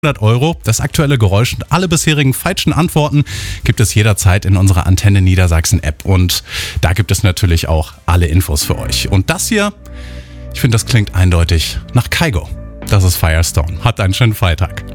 100 €. Das aktuelle Geräusch und alle bisherigen falschen Antworten gibt es jederzeit in unserer Antenne Niedersachsen App. Und da gibt es natürlich auch alle Infos für euch. Und das hier, ich finde, das klingt eindeutig nach Kygo. Das ist Firestone. Habt einen schönen Freitag.